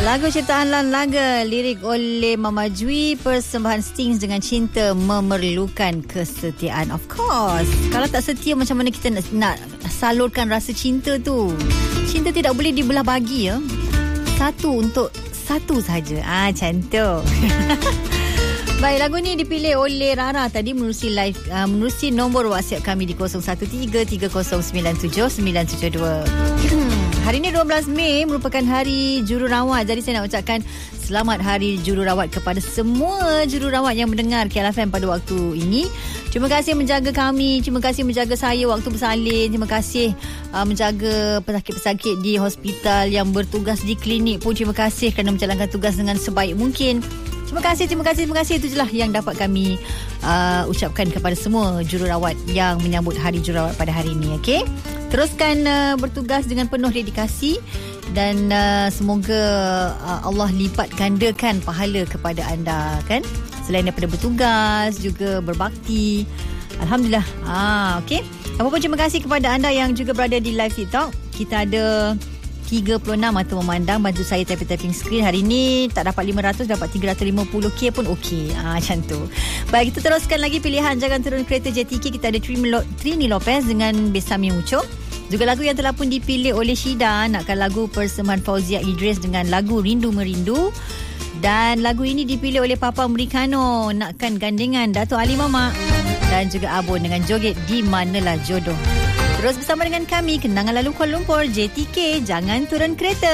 Lagu ciptaan Lan Laga, lirik oleh Mama Jui, persembahan Stings dengan Cinta Memerlukan Kesetiaan. Of course, kalau tak setia macam mana kita nak salurkan rasa cinta tu? Cinta tidak boleh dibelah bagi ya. Satu untuk satu saja. Macam tu. Baik, lagu ni dipilih oleh Rara tadi menerusi nombor WhatsApp kami di 0133097972. Hari ini 12 Mei merupakan hari jururawat. Jadi saya nak ucapkan selamat hari jururawat kepada semua jururawat yang mendengar KLFM pada waktu ini. Terima kasih menjaga kami, terima kasih menjaga saya waktu bersalin, terima kasih menjaga pesakit-pesakit di hospital yang bertugas di klinik pun terima kasih kerana menjalankan tugas dengan sebaik mungkin. Terima kasih. Itu je lah yang dapat kami ucapkan kepada semua jururawat yang menyambut hari jururawat pada hari ini. Okay? Teruskan bertugas dengan penuh dedikasi dan semoga Allah lipat gandakan pahala kepada anda, kan? Selain daripada bertugas, juga berbakti. Alhamdulillah. Okay. Apa pun terima kasih kepada anda yang juga berada di live TikTok. Kita ada 36 mata memandang. Bantu saya typing screen. Hari ni tak dapat 500, dapat 350k pun okey. Macam tu. Baik, kita teruskan lagi pilihan Jangan Turun Kereta JTK. Kita ada Trini Lopez dengan Besami Mucho. Juga lagu yang telah pun dipilih oleh Syida, nakkan lagu persembahan Fauzia Idris dengan lagu Rindu Merindu. Dan lagu ini dipilih oleh Papa Americano, nakkan gandengan Dato' Ali Mama. Dan juga Abon dengan joget Di Manalah Jodoh. Terus bersama dengan kami, Kenangan Lalu Kuala Lumpur, JTK, Jangan Turun Kereta.